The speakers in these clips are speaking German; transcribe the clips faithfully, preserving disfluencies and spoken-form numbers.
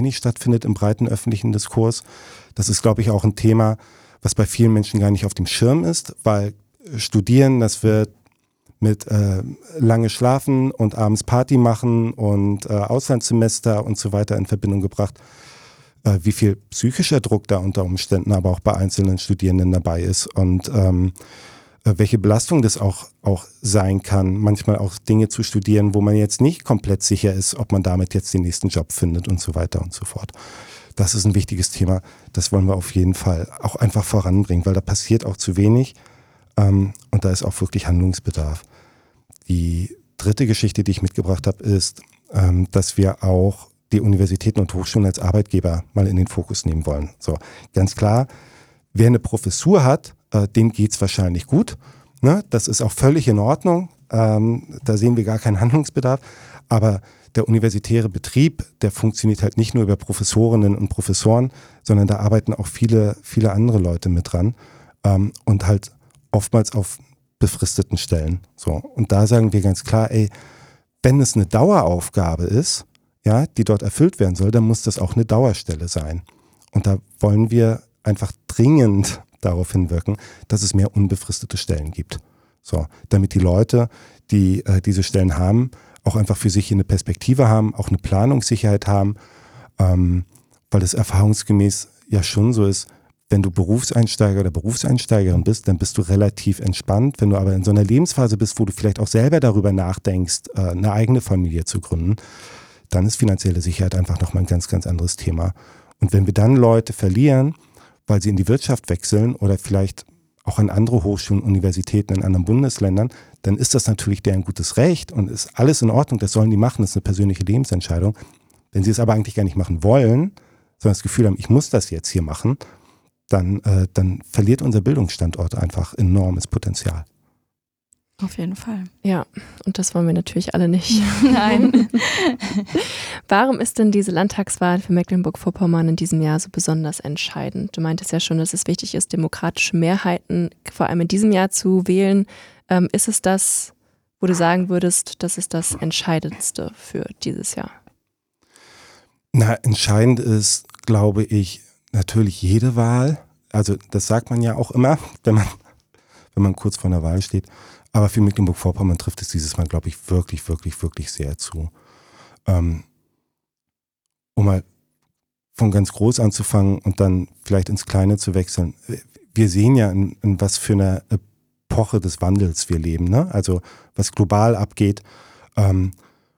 nicht stattfindet im breiten öffentlichen Diskurs. Das ist, glaube ich, auch ein Thema, was bei vielen Menschen gar nicht auf dem Schirm ist, weil Studieren, das wird mit äh, lange schlafen und abends Party machen und äh, Auslandssemester und so weiter in Verbindung gebracht. Äh, wie viel psychischer Druck da unter Umständen aber auch bei einzelnen Studierenden dabei ist und ähm, äh, welche Belastung das auch, auch sein kann, manchmal auch Dinge zu studieren, wo man jetzt nicht komplett sicher ist, ob man damit jetzt den nächsten Job findet und so weiter und so fort. Das ist ein wichtiges Thema, das wollen wir auf jeden Fall auch einfach voranbringen, weil da passiert auch zu wenig ähm, und da ist auch wirklich Handlungsbedarf. Die dritte Geschichte, die ich mitgebracht habe, ist, ähm, dass wir auch die Universitäten und Hochschulen als Arbeitgeber mal in den Fokus nehmen wollen. So, ganz klar, wer eine Professur hat, äh, dem geht's wahrscheinlich gut. Ne? Das ist auch völlig in Ordnung. Ähm, da sehen wir gar keinen Handlungsbedarf. Aber der universitäre Betrieb, der funktioniert halt nicht nur über Professorinnen und Professoren, sondern da arbeiten auch viele, viele andere Leute mit dran. Ähm, und halt oftmals auf befristeten Stellen. So. Und da sagen wir ganz klar, ey, wenn es eine Daueraufgabe ist, ja, die dort erfüllt werden soll, dann muss das auch eine Dauerstelle sein. Und da wollen wir einfach dringend darauf hinwirken, dass es mehr unbefristete Stellen gibt. So, damit die Leute, die äh, diese Stellen haben, auch einfach für sich eine Perspektive haben, auch eine Planungssicherheit haben, ähm, weil es erfahrungsgemäß ja schon so ist, wenn du Berufseinsteiger oder Berufseinsteigerin bist, dann bist du relativ entspannt. Wenn du aber in so einer Lebensphase bist, wo du vielleicht auch selber darüber nachdenkst, äh, eine eigene Familie zu gründen, dann ist finanzielle Sicherheit einfach nochmal ein ganz, ganz anderes Thema. Und wenn wir dann Leute verlieren, weil sie in die Wirtschaft wechseln oder vielleicht auch an andere Hochschulen, Universitäten in anderen Bundesländern, dann ist das natürlich deren gutes Recht und ist alles in Ordnung, das sollen die machen, das ist eine persönliche Lebensentscheidung. Wenn sie es aber eigentlich gar nicht machen wollen, sondern das Gefühl haben, ich muss das jetzt hier machen, dann, äh, dann verliert unser Bildungsstandort einfach enormes Potenzial. Auf jeden Fall. Ja, und das wollen wir natürlich alle nicht. Nein. Warum ist denn diese Landtagswahl für Mecklenburg-Vorpommern in diesem Jahr so besonders entscheidend? Du meintest ja schon, dass es wichtig ist, demokratische Mehrheiten vor allem in diesem Jahr zu wählen. Ähm, ist es das, wo du sagen würdest, das ist das Entscheidendste für dieses Jahr? Na, entscheidend ist, glaube ich, natürlich jede Wahl. Also das sagt man ja auch immer, wenn man, wenn man kurz vor einer Wahl steht. Aber für Mecklenburg-Vorpommern trifft es dieses Mal, glaube ich, wirklich, wirklich, wirklich sehr zu. Ähm, um mal von ganz groß anzufangen und dann vielleicht ins Kleine zu wechseln. Wir sehen ja, in, in was für einer Epoche des Wandels wir leben, ne? Also was global abgeht. Ähm,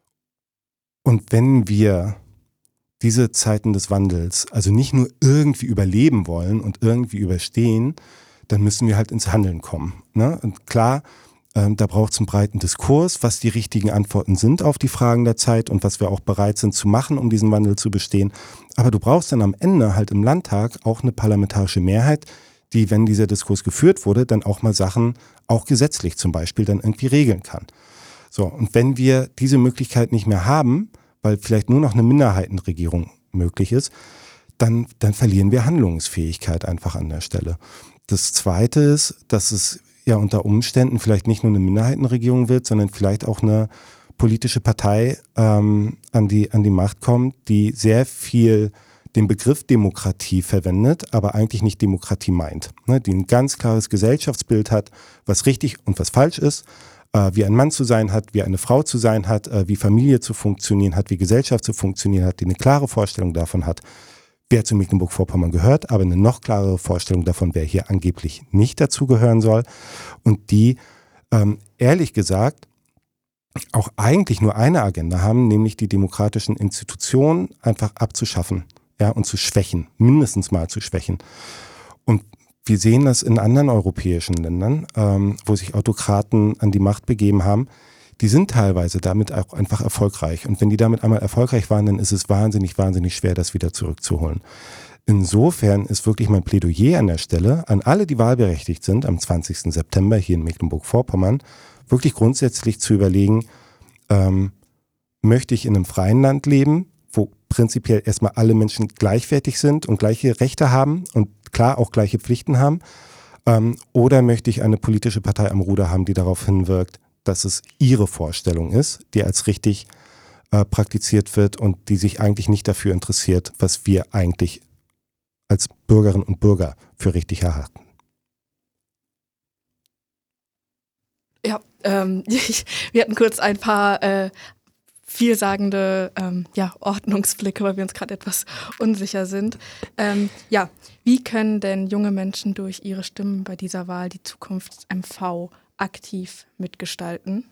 und wenn wir diese Zeiten des Wandels also nicht nur irgendwie überleben wollen und irgendwie überstehen, dann müssen wir halt ins Handeln kommen. Ne? Und klar, ähm, da braucht es einen breiten Diskurs, was die richtigen Antworten sind auf die Fragen der Zeit und was wir auch bereit sind zu machen, um diesen Wandel zu bestehen. Aber du brauchst dann am Ende halt im Landtag auch eine parlamentarische Mehrheit, die, wenn dieser Diskurs geführt wurde, dann auch mal Sachen, auch gesetzlich zum Beispiel, dann irgendwie regeln kann. So, und wenn wir diese Möglichkeit nicht mehr haben, weil vielleicht nur noch eine Minderheitenregierung möglich ist, dann, dann verlieren wir Handlungsfähigkeit einfach an der Stelle. Das Zweite ist, dass es ja unter Umständen vielleicht nicht nur eine Minderheitenregierung wird, sondern vielleicht auch eine politische Partei ähm, an die, an die Macht kommt, die sehr viel den Begriff Demokratie verwendet, aber eigentlich nicht Demokratie meint. Ne, die ein ganz klares Gesellschaftsbild hat, was richtig und was falsch ist, äh, wie ein Mann zu sein hat, wie eine Frau zu sein hat, äh, wie Familie zu funktionieren hat, wie Gesellschaft zu funktionieren hat, die eine klare Vorstellung davon hat, wer zu Mecklenburg-Vorpommern gehört, aber eine noch klarere Vorstellung davon, wer hier angeblich nicht dazugehören soll und die, ähm, ehrlich gesagt, auch eigentlich nur eine Agenda haben, nämlich die demokratischen Institutionen einfach abzuschaffen, ja, und zu schwächen, mindestens mal zu schwächen. Und wir sehen das in anderen europäischen Ländern, ähm, wo sich Autokraten an die Macht begeben haben. Die sind teilweise damit auch einfach erfolgreich. Und wenn die damit einmal erfolgreich waren, dann ist es wahnsinnig, wahnsinnig schwer, das wieder zurückzuholen. Insofern ist wirklich mein Plädoyer an der Stelle an alle, die wahlberechtigt sind, am zwanzigsten September hier in Mecklenburg-Vorpommern, wirklich grundsätzlich zu überlegen, ähm, möchte ich in einem freien Land leben, wo prinzipiell erstmal alle Menschen gleichwertig sind und gleiche Rechte haben und klar auch gleiche Pflichten haben, ähm, oder möchte ich eine politische Partei am Ruder haben, die darauf hinwirkt, dass es ihre Vorstellung ist, die als richtig äh, praktiziert wird und die sich eigentlich nicht dafür interessiert, was wir eigentlich als Bürgerinnen und Bürger für richtig erachten. Ja, ähm, ich, wir hatten kurz ein paar äh, vielsagende ähm, ja, Ordnungsblicke, weil wir uns gerade etwas unsicher sind. Ähm, ja, wie können denn junge Menschen durch ihre Stimmen bei dieser Wahl die Zukunft M V aktiv mitgestalten?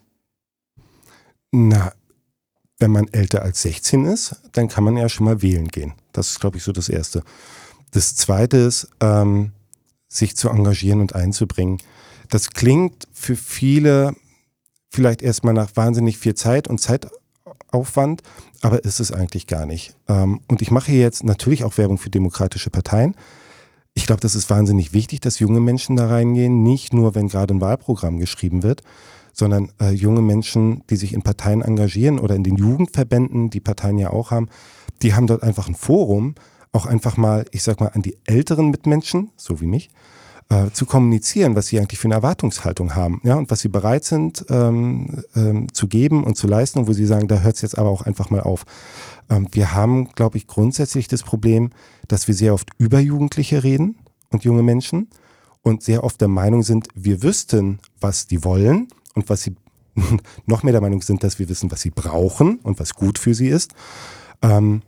Na, wenn man älter als sechzehn ist, dann kann man ja schon mal wählen gehen. Das ist, glaube ich, so das Erste. Das Zweite ist, ähm, sich zu engagieren und einzubringen. Das klingt für viele vielleicht erstmal nach wahnsinnig viel Zeit und Zeitaufwand, aber ist es eigentlich gar nicht. Ähm, und ich mache hier jetzt natürlich auch Werbung für demokratische Parteien. Ich glaube, das ist wahnsinnig wichtig, dass junge Menschen da reingehen, nicht nur, wenn gerade ein Wahlprogramm geschrieben wird, sondern äh, junge Menschen, die sich in Parteien engagieren oder in den Jugendverbänden, die Parteien ja auch haben, die haben dort einfach ein Forum, auch einfach mal, ich sag mal, an die älteren Mitmenschen, so wie mich, äh, zu kommunizieren, was sie eigentlich für eine Erwartungshaltung haben, ja, und was sie bereit sind ähm, ähm, zu geben und zu leisten und wo sie sagen, da hört es jetzt aber auch einfach mal auf. Ähm, wir haben, glaube ich, grundsätzlich das Problem, dass wir sehr oft über Jugendliche reden und junge Menschen und sehr oft der Meinung sind, wir wüssten, was die wollen und was sie noch mehr der Meinung sind, dass wir wissen, was sie brauchen und was gut für sie ist. Ähm,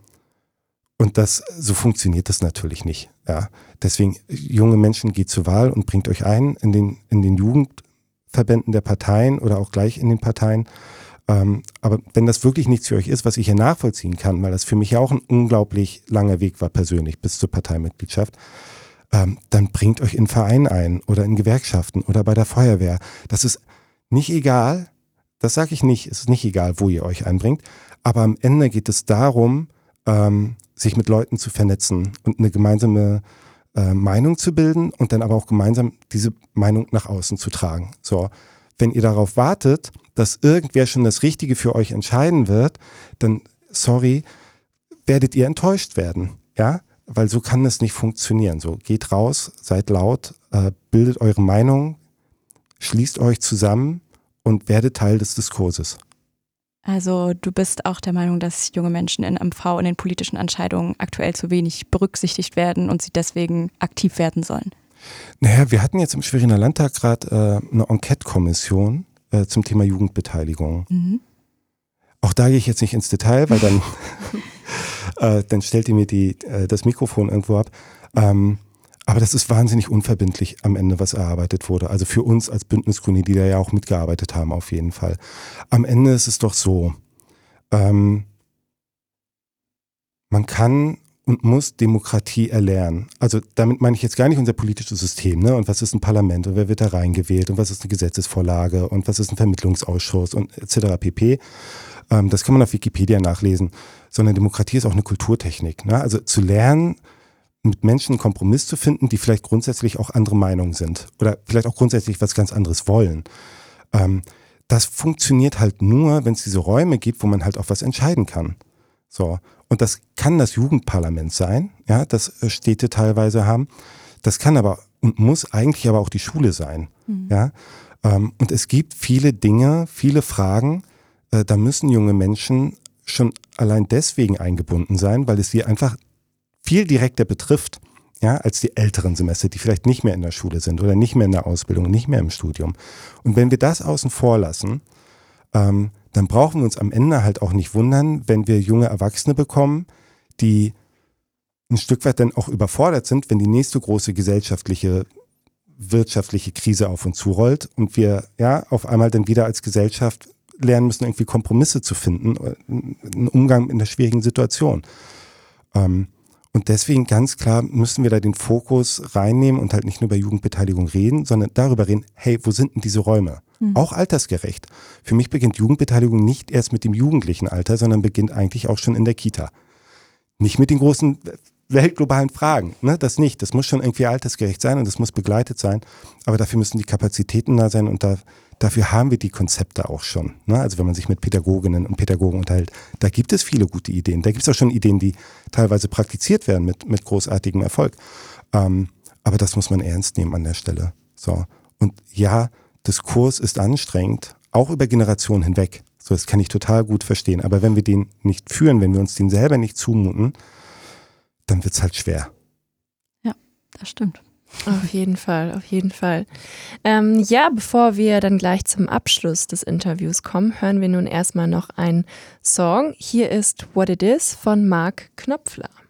Und das, so funktioniert das natürlich nicht. Ja. Deswegen, junge Menschen, geht zur Wahl und bringt euch ein in den, in den Jugendverbänden der Parteien oder auch gleich in den Parteien. Ähm, aber wenn das wirklich nichts für euch ist, was ich hier nachvollziehen kann, weil das für mich ja auch ein unglaublich langer Weg war persönlich bis zur Parteimitgliedschaft, ähm, dann bringt euch in einen Verein ein oder in Gewerkschaften oder bei der Feuerwehr. Das ist nicht egal, das sage ich nicht, es ist nicht egal, wo ihr euch einbringt, aber am Ende geht es darum, ähm, sich mit Leuten zu vernetzen und eine gemeinsame äh, Meinung zu bilden und dann aber auch gemeinsam diese Meinung nach außen zu tragen. So, wenn ihr darauf wartet, dass irgendwer schon das Richtige für euch entscheiden wird, dann, sorry, werdet ihr enttäuscht werden, ja, weil so kann es nicht funktionieren. So, geht raus, seid laut, äh, bildet eure Meinung, schließt euch zusammen und werdet Teil des Diskurses. Also du bist auch der Meinung, dass junge Menschen in M V in den politischen Entscheidungen aktuell zu wenig berücksichtigt werden und sie deswegen aktiv werden sollen? Naja, wir hatten jetzt im Schweriner Landtag gerade äh, eine Enquete-Kommission äh, zum Thema Jugendbeteiligung. Mhm. Auch da gehe ich jetzt nicht ins Detail, weil dann, äh, dann stellt ihr mir die, äh, das Mikrofon irgendwo ab. Ähm, aber das ist wahnsinnig unverbindlich am Ende, was erarbeitet wurde. Also für uns als Bündnisgrüne, die da ja auch mitgearbeitet haben, auf jeden Fall. Am Ende ist es doch so, ähm, man kann und muss Demokratie erlernen. Also damit meine ich jetzt gar nicht unser politisches System, ne? Und was ist ein Parlament und wer wird da reingewählt und was ist eine Gesetzesvorlage und was ist ein Vermittlungsausschuss und et cetera pp. Ähm, das kann man auf Wikipedia nachlesen. Sondern Demokratie ist auch eine Kulturtechnik. Ne? Also zu lernen, mit Menschen einen Kompromiss zu finden, die vielleicht grundsätzlich auch andere Meinungen sind oder vielleicht auch grundsätzlich was ganz anderes wollen. Ähm, das funktioniert halt nur, wenn es diese Räume gibt, wo man halt auch was entscheiden kann. So. Und das kann das Jugendparlament sein, ja, das Städte teilweise haben. Das kann aber und muss eigentlich aber auch die Schule sein. Mhm. Ja. Ähm, und es gibt viele Dinge, viele Fragen, äh, da müssen junge Menschen schon allein deswegen eingebunden sein, weil es sie einfach viel direkter betrifft, ja, als die älteren Semester, die vielleicht nicht mehr in der Schule sind oder nicht mehr in der Ausbildung, nicht mehr im Studium. Und wenn wir das außen vor lassen, ähm, dann brauchen wir uns am Ende halt auch nicht wundern, wenn wir junge Erwachsene bekommen, die ein Stück weit dann auch überfordert sind, wenn die nächste große gesellschaftliche, wirtschaftliche Krise auf uns zurollt und wir ja auf einmal dann wieder als Gesellschaft lernen müssen, irgendwie Kompromisse zu finden, einen Umgang in der schwierigen Situation. Ähm, Und deswegen ganz klar müssen wir da den Fokus reinnehmen und halt nicht nur über Jugendbeteiligung reden, sondern darüber reden, hey, wo sind denn diese Räume? Mhm. Auch altersgerecht. Für mich beginnt Jugendbeteiligung nicht erst mit dem jugendlichen Alter, sondern beginnt eigentlich auch schon in der Kita. Nicht mit den großen weltglobalen Fragen, ne? Das nicht. Das muss schon irgendwie altersgerecht sein und das muss begleitet sein. Aber dafür müssen die Kapazitäten da sein und da, dafür haben wir die Konzepte auch schon. Ne? Also wenn man sich mit Pädagoginnen und Pädagogen unterhält, da gibt es viele gute Ideen. Da gibt es auch schon Ideen, die teilweise praktiziert werden mit, mit großartigem Erfolg. Ähm, aber das muss man ernst nehmen an der Stelle. So. Und ja, Diskurs ist anstrengend, auch über Generationen hinweg. So, das kann ich total gut verstehen. Aber wenn wir den nicht führen, wenn wir uns den selber nicht zumuten, dann wird es halt schwer. Ja, das stimmt. Auf jeden Fall, auf jeden Fall. Ähm, ja, bevor wir dann gleich zum Abschluss des Interviews kommen, hören wir nun erstmal noch einen Song. Hier ist What It Is von Mark Knopfler.